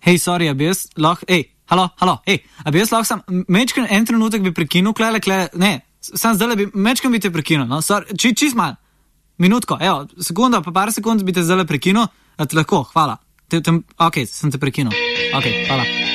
Hej, sorry, a bi jaz lahko, halo, a bi jaz lahko mečken en trenutek bi prekinil, ne, sam zdaj bi, mečken bi te prekinil, no, sorry, čist malo, minutko, evo, sekunda, pa par sekund bi te zdaj prekinil, a te lahko, hvala, ok, sem te prekinil, ok, hvala.